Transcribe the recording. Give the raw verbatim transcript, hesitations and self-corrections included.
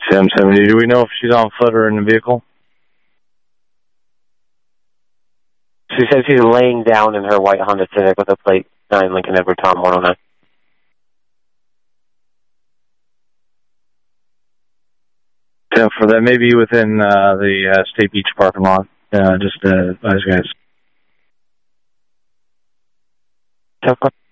seven seventy, do we know if she's on foot or in the vehicle? She says she's laying down in her white Honda Civic with a plate nine Lincoln Edward Tom one oh nine. ten for that, maybe within uh, the uh, State Beach parking lot. Uh, just uh, advise guys. ten